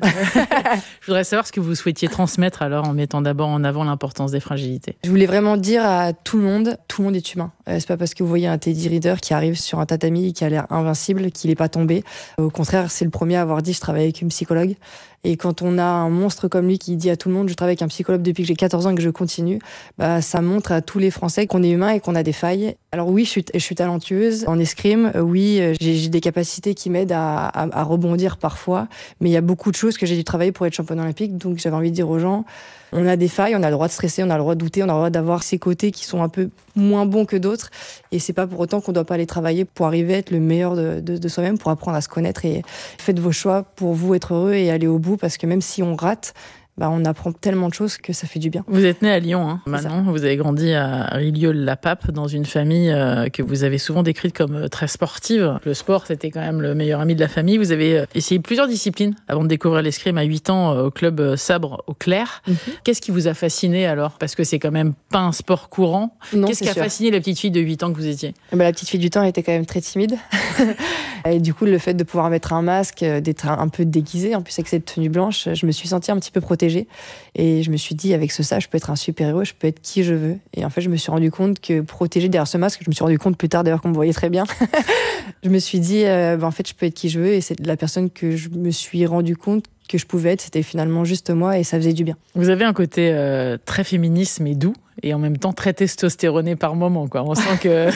Speaker 21: Je voudrais savoir ce que vous souhaitiez transmettre alors en mettant d'abord en avant l'importance des fragilités.
Speaker 10: Je voulais vraiment dire à tout le monde, tout le monde est humain. Euh, c'est pas parce que vous voyez un Teddy Riner qui arrive sur un tatami qui a l'air invincible qu'il est pas tombé. Au contraire, c'est le premier à avoir dit je travaille avec une psychologue. Et quand on a un monstre comme lui qui dit à tout le monde je travaille avec un psychologue depuis que j'ai quatorze ans et que je continue, bah, ça montre à tous les Français qu'on est humain et qu'on a des failles. Alors oui, je suis, je suis talentueuse en escrime, oui, j'ai, j'ai des capacités qui m'aident à, à, à rebondir parfois, mais il y a beaucoup de choses que j'ai dû travailler pour être championne olympique, donc j'avais envie de dire aux gens, on a des failles, on a le droit de stresser, on a le droit de douter, on a le droit d'avoir ces côtés qui sont un peu moins bons que d'autres, et c'est pas pour autant qu'on doit pas les travailler pour arriver à être le meilleur de, de, de soi-même, pour apprendre à se connaître, et faites vos choix pour vous être heureux et aller au bout, parce que même si on rate, bah, on apprend tellement de choses que ça fait du bien.
Speaker 21: Vous êtes née à Lyon, hein, Manon. Vous avez grandi à Rilieu-la-Pape, dans une famille euh, que vous avez souvent décrite comme euh, très sportive. Le sport, c'était quand même le meilleur ami de la famille. Vous avez euh, essayé plusieurs disciplines avant de découvrir l'escrime à huit ans euh, au club euh, Sabre au Clair. Mm-hmm. Qu'est-ce qui vous a fasciné alors ? Parce que c'est quand même pas un sport courant.
Speaker 10: Non,
Speaker 21: Qu'est-ce qui a
Speaker 10: sûr.
Speaker 21: fasciné la petite fille de huit ans que vous étiez ?
Speaker 10: bah, La petite fille du temps était quand même très timide. Et du coup, le fait de pouvoir mettre un masque, d'être un peu déguisée, en plus avec cette tenue blanche, je me suis sentie un petit peu protégée. Et je me suis dit, avec ce ça, je peux être un super-héros, je peux être qui je veux. Et en fait, je me suis rendu compte que protégée derrière ce masque, je me suis rendu compte plus tard d'ailleurs qu'on me voyait très bien, je me suis dit, euh, bah, en fait, je peux être qui je veux. Et c'est la personne que je me suis rendu compte que je pouvais être, c'était finalement juste moi et ça faisait du bien.
Speaker 21: Vous avez un côté euh, très féministe mais doux et en même temps très testostéroné par moment, quoi. On sent que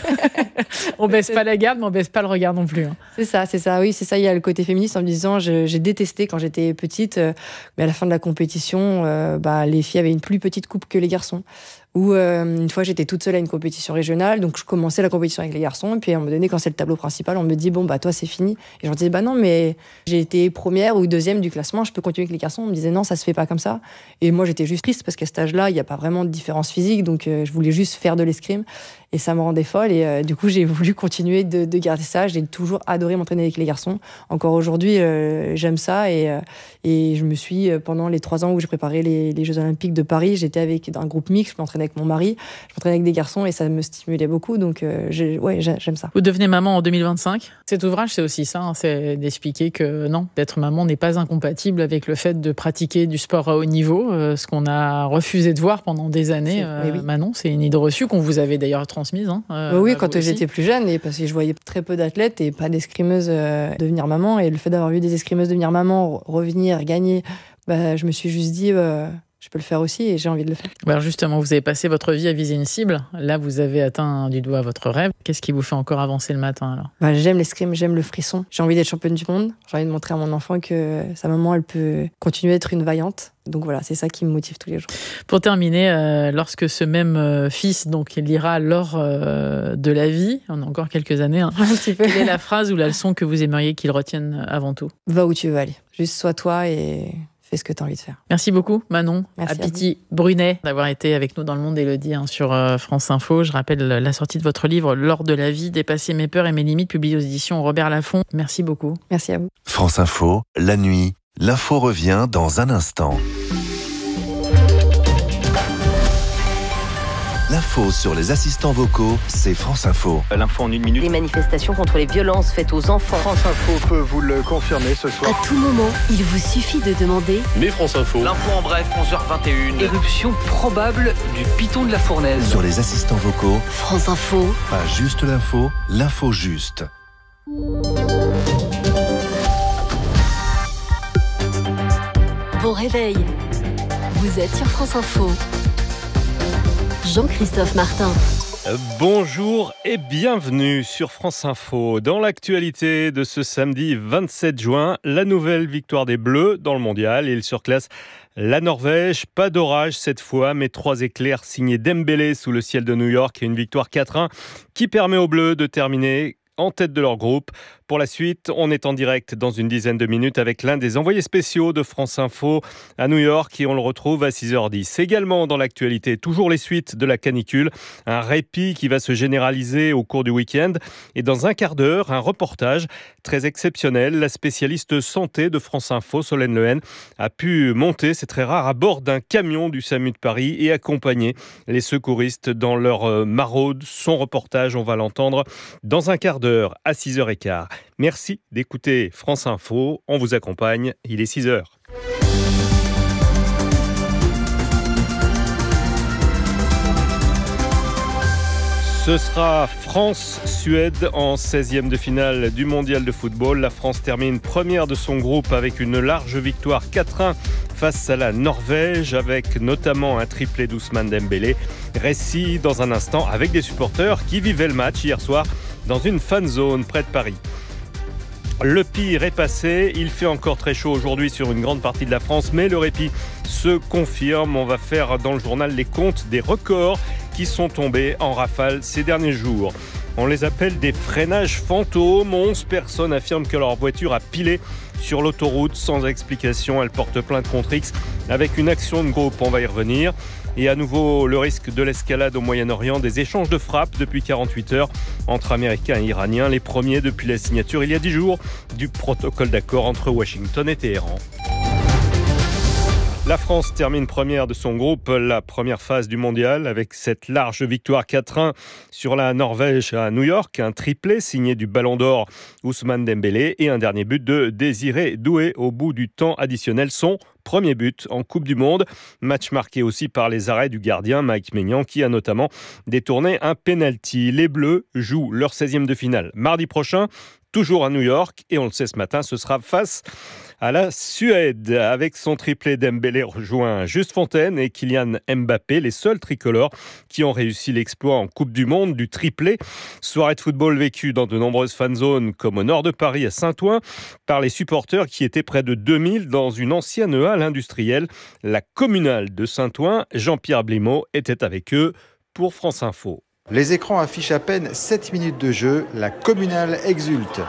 Speaker 21: on baisse pas la garde mais on baisse pas le regard non plus. Hein.
Speaker 10: C'est ça, c'est ça. Oui, c'est ça. Il y a le côté féministe en me disant, je, j'ai détesté quand j'étais petite, euh, mais à la fin de la compétition, euh, bah, les filles avaient une plus petite coupe que les garçons. Ou euh, une fois, j'étais toute seule à une compétition régionale, donc je commençais la compétition avec les garçons, et puis à un moment donné, quand c'est le tableau principal, on me dit, bon, bah toi, c'est fini. Et je leur disais, bah non, mais j'ai été première ou deuxième du classement, je peux continuer avec les garçons. On me disait, non, ça se fait pas comme ça. Et moi, j'étais juste triste, parce qu'à cet âge-là, il n'y a pas vraiment de différence physique, donc euh, je voulais juste faire de l'escrime, et ça me rendait folle, et euh, du coup, j'ai voulu continuer de, de garder ça. J'ai toujours adoré m'entraîner avec les garçons. Encore aujourd'hui, euh, j'aime ça, et, euh, et je me suis, pendant les trois ans où j'ai préparé les, les Jeux Olympiques de Paris, j'étais avec un groupe mixte, je m'entraînais avec mon mari, je m'entraînais avec des garçons et ça me stimulait beaucoup, donc euh, j'ai, ouais, j'aime ça.
Speaker 21: Vous devenez maman en deux mille vingt-cinq. Cet ouvrage, c'est aussi ça, hein, c'est d'expliquer que non, d'être maman n'est pas incompatible avec le fait de pratiquer du sport à haut niveau, euh, ce qu'on a refusé de voir pendant des années. Euh, oui. Manon, c'est une idée reçue qu'on vous avait d'ailleurs transmise. Hein, euh,
Speaker 10: oui, quand j'étais plus jeune, et parce que je voyais très peu d'athlètes et pas d'escrimeuses euh, devenir maman, et le fait d'avoir vu des escrimeuses devenir maman, revenir, gagner, bah, je me suis juste dit... Euh, je peux le faire aussi et j'ai envie de le faire.
Speaker 21: Alors justement, vous avez passé votre vie à viser une cible. Là, vous avez atteint du doigt votre rêve. Qu'est-ce qui vous fait encore avancer le matin alors ?
Speaker 10: bah, J'aime l'escrime, j'aime le frisson. J'ai envie d'être championne du monde. J'ai envie de montrer à mon enfant que sa maman, elle peut continuer à être une vaillante. Donc voilà, c'est ça qui me motive tous les jours.
Speaker 21: Pour terminer, euh, lorsque ce même euh, fils donc, il lira L'or euh, de la vie, on a encore quelques années, hein,
Speaker 10: un petit peu.
Speaker 21: Quelle est la phrase ou la leçon que vous aimeriez qu'il retienne avant tout ?
Speaker 10: Va où tu veux aller. Juste sois toi et... fais ce que tu as envie de faire.
Speaker 21: Merci beaucoup, Manon
Speaker 10: Apiti
Speaker 21: Brunet, d'avoir été avec nous dans Le Monde d'Élodie hein, sur euh, France Info. Je rappelle la sortie de votre livre L'or de la vie, dépasser mes peurs et mes limites, publié aux éditions Robert Laffont. Merci beaucoup.
Speaker 10: Merci à vous.
Speaker 1: France Info, la nuit. L'info revient dans un instant. L'info sur les assistants vocaux, c'est France Info.
Speaker 6: L'info en une minute.
Speaker 3: Les manifestations contre les violences faites aux enfants.
Speaker 17: France Info peut vous le confirmer ce soir.
Speaker 3: À tout moment, il vous suffit de demander.
Speaker 17: Mais France Info.
Speaker 20: L'info en bref, onze heures vingt et une. Éruption probable du piton de la Fournaise.
Speaker 1: Sur les assistants vocaux,
Speaker 3: France Info.
Speaker 1: Pas juste l'info, l'info juste.
Speaker 3: bon réveil. Vous êtes sur France Info. Jean-Christophe Martin.
Speaker 2: Bonjour et bienvenue sur France Info. Dans l'actualité de ce samedi vingt-sept juin, la nouvelle victoire des Bleus dans le mondial. Ils surclassent la Norvège. Pas d'orage cette fois, mais trois éclairs signés Dembélé sous le ciel de New York et une victoire quatre un qui permet aux Bleus de terminer en tête de leur groupe. Pour la suite, on est en direct dans une dizaine de minutes avec l'un des envoyés spéciaux de France Info à New York et on le retrouve à six heures dix. Également dans l'actualité, toujours les suites de la canicule, un répit qui va se généraliser au cours du week-end et dans un quart d'heure, un reportage très exceptionnel. La spécialiste santé de France Info, Solène Lehen, a pu monter, c'est très rare, à bord d'un camion du SAMU de Paris et accompagner les secouristes dans leur maraude. Son reportage, on va l'entendre dans un quart d'heure à six heures quinze. Merci d'écouter France Info. On vous accompagne. Il est six heures. Ce sera France-Suède en seizième de finale du mondial de football. La France termine première de son groupe avec une large victoire quatre un face à la Norvège, avec notamment un triplé d'Ousmane Dembélé. Récit dans un instant avec des supporters qui vivaient le match hier soir dans une fan zone près de Paris. Le pire est passé, il fait encore très chaud aujourd'hui sur une grande partie de la France, mais le répit se confirme. On va faire dans le journal les comptes des records qui sont tombés en rafale ces derniers jours. On les appelle des freinages fantômes. onze personnes affirment que leur voiture a pilé sur l'autoroute sans explication. Elles portent plainte contre X avec une action de groupe, on va y revenir. Et à nouveau, le risque de l'escalade au Moyen-Orient, des échanges de frappes depuis quarante-huit heures entre Américains et Iraniens, les premiers depuis la signature il y a dix jours du protocole d'accord entre Washington et Téhéran. La France termine première de son groupe, la première phase du mondial, avec cette large victoire quatre un sur la Norvège à New York, un triplé signé du Ballon d'Or Ousmane Dembélé et un dernier but de Désiré Doué au bout du temps additionnel, son premier but en Coupe du Monde. Match marqué aussi par les arrêts du gardien Mike Maignan qui a notamment détourné un penalty. Les Bleus jouent leur seizième de finale mardi prochain, toujours à New York, et on le sait ce matin, ce sera face à la Suède. Avec son triplé, Dembélé rejoint Juste Fontaine et Kylian Mbappé, les seuls tricolores qui ont réussi l'exploit en Coupe du Monde du triplé. Soirée de football vécue dans de nombreuses fanzones comme au nord de Paris à Saint-Ouen par les supporters qui étaient près de deux mille dans une ancienne halle industrielle, la communale de Saint-Ouen. Jean-Pierre Blimaud était avec eux pour France Info.
Speaker 22: Les écrans affichent à peine sept minutes de jeu, la communale exulte.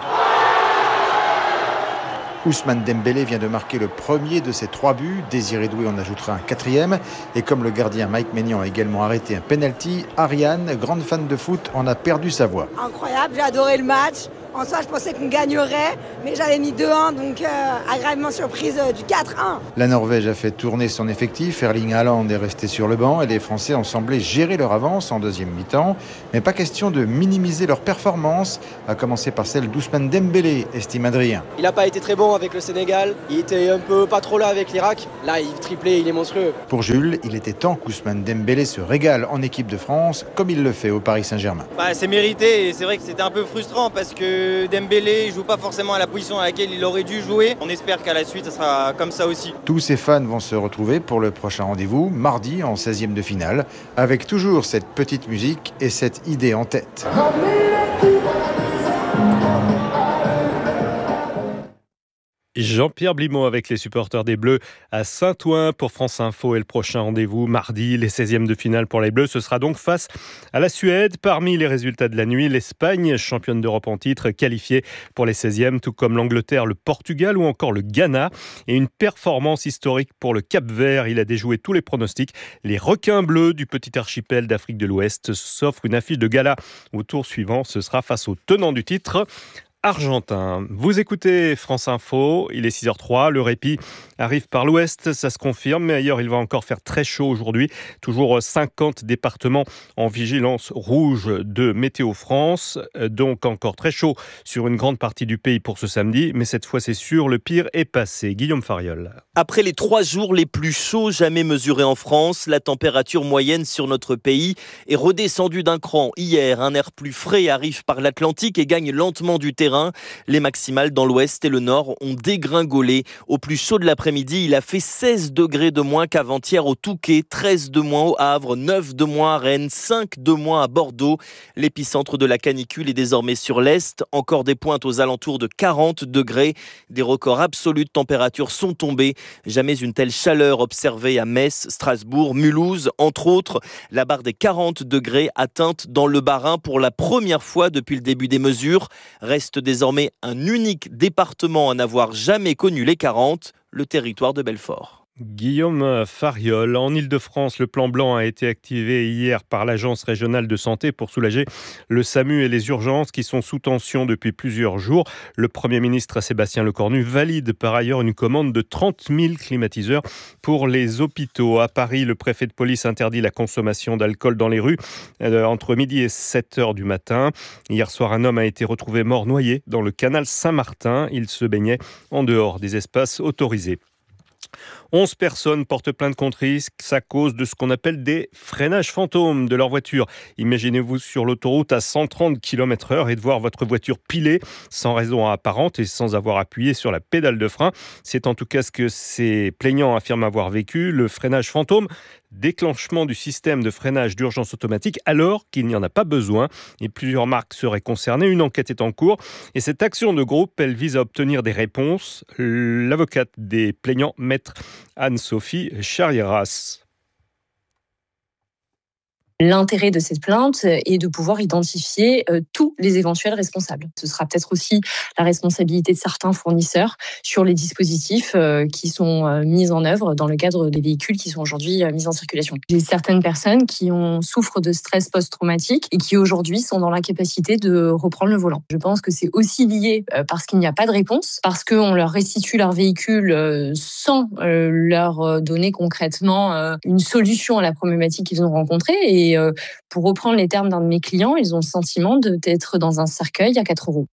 Speaker 22: Ousmane Dembélé vient de marquer le premier de ses trois buts. Désiré Doué en ajoutera un quatrième. Et comme le gardien Mike Maignan a également arrêté un penalty, Ariane, grande fan de foot, en a perdu sa voix.
Speaker 23: Incroyable, j'ai adoré le match. En soi, je pensais qu'on gagnerait, mais j'avais mis deux un, donc euh, agréablement surprise euh, du quatre un.
Speaker 22: La Norvège a fait tourner son effectif. Erling Haaland est resté sur le banc et les Français ont semblé gérer leur avance en deuxième mi-temps. Mais pas question de minimiser leur performance, à commencer par celle d'Ousmane Dembélé, estime Adrien.
Speaker 24: Il n'a pas été très bon avec le Sénégal, il était un peu pas trop là avec l'Irak. Là, il triplé, il est monstrueux.
Speaker 22: Pour Jules, il était temps qu'Ousmane Dembélé se régale en équipe de France, comme il le fait au Paris Saint-Germain.
Speaker 25: Bah, c'est mérité et c'est vrai que c'était un peu frustrant parce que Dembélé ne joue pas forcément à la position à laquelle il aurait dû jouer. On espère qu'à la suite, ça sera comme ça aussi.
Speaker 22: Tous ces fans vont se retrouver pour le prochain rendez-vous, mardi en seizième de finale, avec toujours cette petite musique et cette idée en tête.
Speaker 2: Jean-Pierre Blimaud avec les supporters des Bleus à Saint-Ouen pour France Info et le prochain rendez-vous mardi, les seizièmes de finale pour les Bleus. Ce sera donc face à la Suède. Parmi les résultats de la nuit, l'Espagne, championne d'Europe en titre, qualifiée pour les seizièmes, tout comme l'Angleterre, le Portugal ou encore le Ghana. Et une performance historique pour le Cap-Vert. Il a déjoué tous les pronostics. Les requins bleus du petit archipel d'Afrique de l'Ouest s'offrent une affiche de gala au tour suivant. Ce sera face au tenant du titre, argentin. Vous écoutez France Info, il est six heures trois, le répit arrive par l'ouest, ça se confirme, mais ailleurs il va encore faire très chaud aujourd'hui. Toujours cinquante départements en vigilance rouge de Météo France, donc encore très chaud sur une grande partie du pays pour ce samedi, mais cette fois c'est sûr, le pire est passé. Guillaume Fariol.
Speaker 26: Après les trois jours les plus chauds jamais mesurés en France, la température moyenne sur notre pays est redescendue d'un cran. Hier, un air plus frais arrive par l'Atlantique et gagne lentement du terrain terrain. Les maximales dans l'ouest et le nord ont dégringolé. Au plus chaud de l'après-midi, il a fait seize degrés de moins qu'avant-hier au Touquet, treize de moins au Havre, neuf de moins à Rennes, cinq de moins à Bordeaux. L'épicentre de la canicule est désormais sur l'est. Encore des pointes aux alentours de quarante degrés. Des records absolus de température sont tombés. Jamais une telle chaleur observée à Metz, Strasbourg, Mulhouse, entre autres. La barre des quarante degrés atteinte dans le Bas-Rhin pour la première fois depuis le début des mesures. Reste désormais un unique département à n'avoir jamais connu les quarante, le territoire de Belfort.
Speaker 2: Guillaume Fariol, en Ile-de-France, le plan blanc a été activé hier par l'Agence régionale de santé pour soulager le SAMU et les urgences qui sont sous tension depuis plusieurs jours. Le Premier ministre Sébastien Lecornu valide par ailleurs une commande de trente mille climatiseurs pour les hôpitaux. À Paris, le préfet de police interdit la consommation d'alcool dans les rues euh, entre midi et sept heures du matin. Hier soir, un homme a été retrouvé mort noyé dans le canal Saint-Martin. Il se baignait en dehors des espaces autorisés. onze personnes portent plainte contre risque à cause de ce qu'on appelle des freinages fantômes de leur voiture. Imaginez-vous sur l'autoroute à cent trente kilomètres heure et de voir votre voiture piler sans raison apparente et sans avoir appuyé sur la pédale de frein. C'est en tout cas ce que ces plaignants affirment avoir vécu. Le freinage fantôme, déclenchement du système de freinage d'urgence automatique alors qu'il n'y en a pas besoin et plusieurs marques seraient concernées. Une enquête est en cours et cette action de groupe, elle vise à obtenir des réponses. L'avocate des plaignants, maître Anne-Sophie Charieras.
Speaker 4: L'intérêt de cette plainte est de pouvoir identifier euh, tous les éventuels responsables. Ce sera peut-être aussi la responsabilité de certains fournisseurs sur les dispositifs euh, qui sont euh, mis en œuvre dans le cadre des véhicules qui sont aujourd'hui euh, mis en circulation. J'ai certaines personnes qui ont, souffrent de stress post-traumatique et qui aujourd'hui sont dans l'incapacité de reprendre le volant. Je pense que c'est aussi lié euh, parce qu'il n'y a pas de réponse, parce qu'on leur restitue leur véhicule euh, sans euh, leur donner concrètement euh, une solution à la problématique qu'ils ont rencontrée. Et Et pour reprendre les termes d'un de mes clients, ils ont le sentiment d'être dans un cercueil à quatre roues.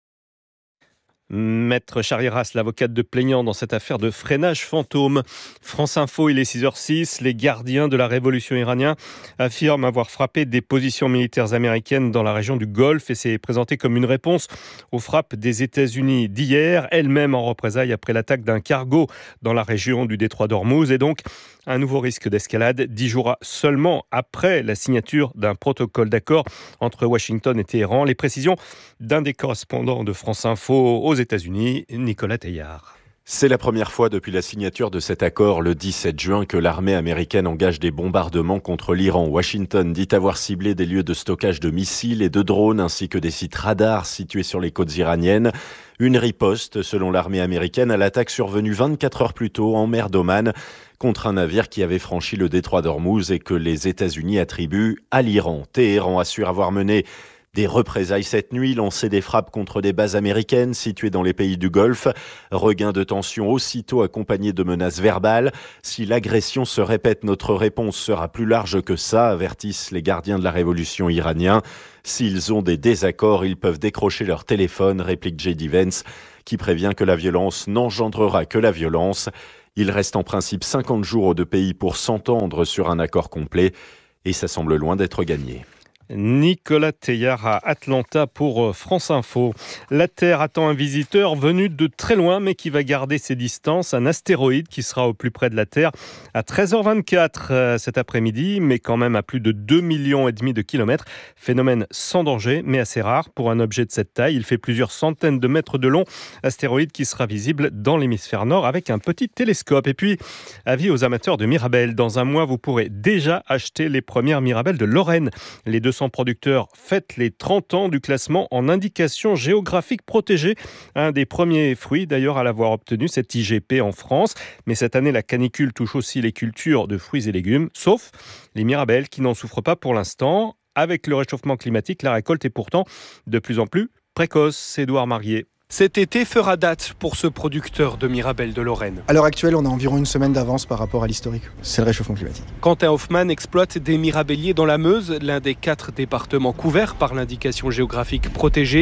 Speaker 2: Maître Charieras, l'avocate de plaignant dans cette affaire de freinage fantôme. France Info, il est six heures six. Les gardiens de la révolution iranienne affirment avoir frappé des positions militaires américaines dans la région du Golfe et c'est présenté comme une réponse aux frappes des États-Unis d'hier, elles-mêmes en représailles après l'attaque d'un cargo dans la région du détroit d'Ormuz et donc un nouveau risque d'escalade dix jours seulement après la signature d'un protocole d'accord entre Washington et Téhéran. Les précisions d'un des correspondants de France Info aux États-Unis, Nicolas Teillard.
Speaker 5: C'est la première fois depuis la signature de cet accord le dix-sept juin que l'armée américaine engage des bombardements contre l'Iran. Washington dit avoir ciblé des lieux de stockage de missiles et de drones ainsi que des sites radars situés sur les côtes iraniennes. Une riposte, selon l'armée américaine, à l'attaque survenue vingt-quatre heures plus tôt en mer d'Oman contre un navire qui avait franchi le détroit d'Ormuz et que les États-Unis attribuent à l'Iran. Téhéran assure avoir mené des représailles cette nuit, lancé des frappes contre des bases américaines situées dans les pays du Golfe. Regain de tension aussitôt accompagné de menaces verbales. Si l'agression se répète, notre réponse sera plus large que ça, avertissent les gardiens de la révolution iraniens. S'ils ont des désaccords, ils peuvent décrocher leur téléphone, réplique J D Vance, qui prévient que la violence n'engendrera que la violence. Il reste en principe cinquante jours aux deux pays pour s'entendre sur un accord complet et ça semble loin d'être gagné.
Speaker 2: Nicolas Teillard à Atlanta pour France Info. La Terre attend un visiteur venu de très loin mais qui va garder ses distances. Un astéroïde qui sera au plus près de la Terre à treize heures vingt-quatre euh, cet après-midi, mais quand même à plus de deux millions et demi de kilomètres. Phénomène sans danger mais assez rare pour un objet de cette taille. Il fait plusieurs centaines de mètres de long. Astéroïde qui sera visible dans l'hémisphère nord avec un petit télescope. Et puis, avis aux amateurs de Mirabelle. Dans un mois, vous pourrez déjà acheter les premières Mirabelles de Lorraine. Les deux cents producteurs fêtent les trente ans du classement en indication géographique protégée. Un des premiers fruits d'ailleurs à l'avoir obtenu, cette I G P en France. Mais cette année, la canicule touche aussi les cultures de fruits et légumes, sauf les Mirabelles qui n'en souffrent pas pour l'instant. Avec le réchauffement climatique, la récolte est pourtant de plus en plus précoce. Édouard Marier.
Speaker 8: Cet été fera date pour ce producteur de Mirabelle de Lorraine.
Speaker 11: À l'heure actuelle, on a environ une semaine d'avance par rapport à l'historique. C'est le réchauffement climatique.
Speaker 8: Quentin Hoffmann exploite des mirabelliers dans la Meuse, l'un des quatre départements couverts par l'indication géographique protégée.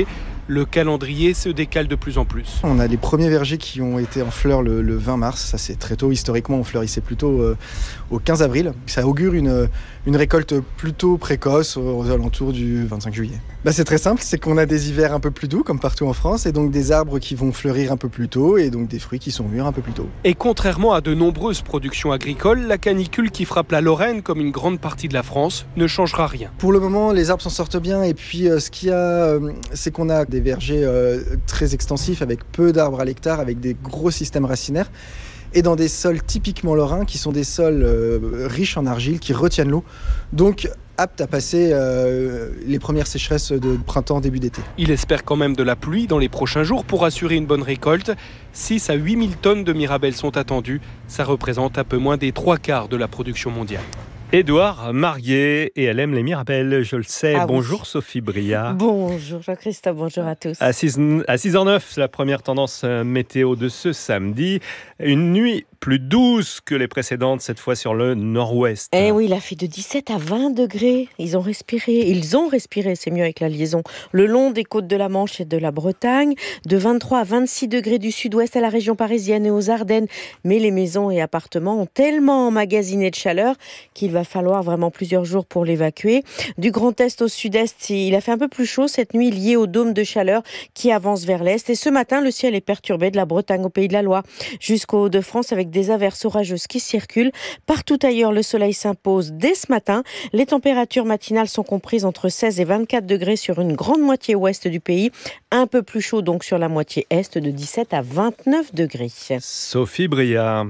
Speaker 8: Le calendrier se décale de plus en plus.
Speaker 11: On a les premiers vergers qui ont été en fleurs le, le vingt mars, ça c'est très tôt. Historiquement, on fleurissait plutôt euh, au quinze avril. Ça augure une, une récolte plutôt précoce aux alentours du vingt-cinq juillet. Bah, c'est très simple, c'est qu'on a des hivers un peu plus doux comme partout en France et donc des arbres qui vont fleurir un peu plus tôt et donc des fruits qui sont mûrs un peu plus tôt.
Speaker 8: Et contrairement à de nombreuses productions agricoles, la canicule qui frappe la Lorraine comme une grande partie de la France ne changera rien.
Speaker 11: Pour le moment, les arbres s'en sortent bien et puis euh, ce qu'il y a, euh, c'est qu'on a des vergers euh, très extensifs avec peu d'arbres à l'hectare, avec des gros systèmes racinaires et dans des sols typiquement lorrains qui sont des sols euh, riches en argile qui retiennent l'eau. Donc apte à passer euh, les premières sécheresses de printemps, début d'été.
Speaker 8: Il espère quand même de la pluie dans les prochains jours pour assurer une bonne récolte. six à huit mille tonnes de mirabelle sont attendues. Ça représente un peu moins des trois quarts de la production mondiale.
Speaker 2: Édouard Marguet, et elle aime les mirabelles, je le sais.
Speaker 9: Ah
Speaker 2: bonjour
Speaker 9: oui.
Speaker 2: Sophie Bria.
Speaker 9: Bonjour Jean-Christophe, bonjour à tous.
Speaker 2: À six heures neuf, c'est la première tendance météo de ce samedi. Une nuit plus douce que les précédentes, cette fois sur le nord-ouest.
Speaker 9: Eh oui, il a fait de dix-sept à vingt degrés. Ils ont respiré, ils ont respiré, c'est mieux avec la liaison, le long des côtes de la Manche et de la Bretagne. De vingt-trois à vingt-six degrés du sud-ouest à la région parisienne et aux Ardennes. Mais les maisons et appartements ont tellement emmagasiné de chaleur qu'il va falloir vraiment plusieurs jours pour l'évacuer. Du Grand Est au Sud-Est, il a fait un peu plus chaud cette nuit lié au dôme de chaleur qui avance vers l'Est. Et ce matin, le ciel est perturbé de la Bretagne au Pays de la Loire jusqu'au Hauts-de-France avec des averses orageuses qui circulent. Partout ailleurs, le soleil s'impose dès ce matin. Les températures matinales sont comprises entre seize et vingt-quatre degrés sur une grande moitié ouest du pays. Un peu plus chaud donc sur la moitié est de dix-sept à vingt-neuf degrés.
Speaker 2: Sophie Bria.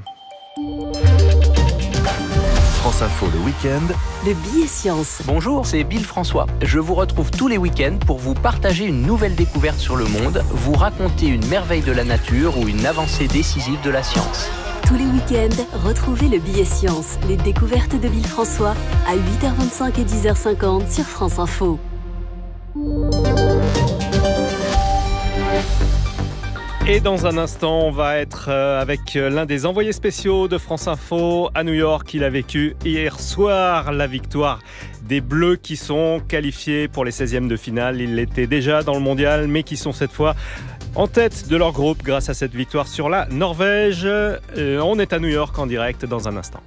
Speaker 1: France Info le week-end.
Speaker 3: Le billet science.
Speaker 20: Bonjour, c'est Bill François. Je vous retrouve tous les week-ends pour vous partager une nouvelle découverte sur le monde, vous raconter une merveille de la nature ou une avancée décisive de la science.
Speaker 3: Tous les week-ends, retrouvez le billet science, les découvertes de Bill François à huit heures vingt-cinq et dix heures cinquante sur France Info.
Speaker 2: Et dans un instant, on va être avec l'un des envoyés spéciaux de France Info à New York. Il a vécu hier soir la victoire des Bleus qui sont qualifiés pour les seizièmes de finale. Ils l'étaient déjà dans le mondial, mais qui sont cette fois en tête de leur groupe grâce à cette victoire sur la Norvège. On est à New York en direct dans un instant.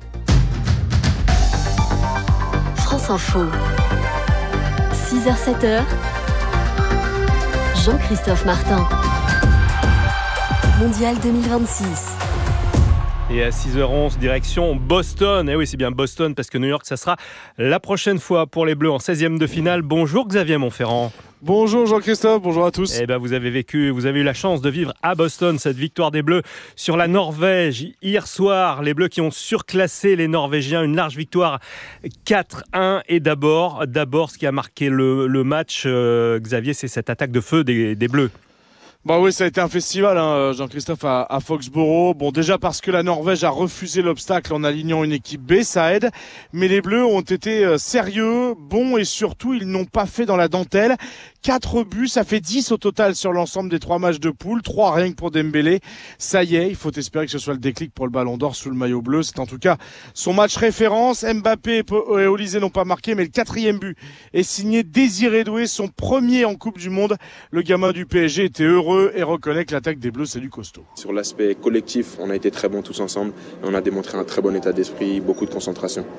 Speaker 3: France Info, six heures sept heures, Jean-Christophe Martin. Mondial deux mille vingt-six.
Speaker 2: Et à six heures onze, direction Boston. Et oui, c'est bien Boston parce que New York, ça sera la prochaine fois pour les Bleus en seizième de finale. Bonjour Xavier Montferrand.
Speaker 12: Bonjour Jean-Christophe, bonjour à tous.
Speaker 2: Eh ben, vous avez vécu, vous avez eu la chance de vivre à Boston cette victoire des Bleus sur la Norvège hier soir. Les Bleus qui ont surclassé les Norvégiens, une large victoire quatre un. Et d'abord, d'abord, ce qui a marqué le, le match, euh, Xavier, c'est cette attaque de feu des, des Bleus.
Speaker 12: Bah oui, ça a été un festival, hein, Jean-Christophe, à, à Foxborough. Bon, déjà parce que la Norvège a refusé l'obstacle en alignant une équipe B, ça aide. Mais les Bleus ont été sérieux, bons et surtout, ils n'ont pas fait dans la dentelle. Quatre buts, ça fait dix au total sur l'ensemble des trois matchs de poule. Trois rien que pour Dembélé. Ça y est, il faut espérer que ce soit le déclic pour le Ballon d'Or sous le maillot bleu. C'est en tout cas son match référence. Mbappé et Olysée n'ont pas marqué, mais le quatrième but est signé Désiré Doué, son premier en Coupe du Monde. Le gamin du P S G était heureux et reconnaît que l'attaque des Bleus, c'est du costaud.
Speaker 13: Sur l'aspect collectif, on a été très bons tous ensemble et on a démontré un très bon état d'esprit, beaucoup de concentration.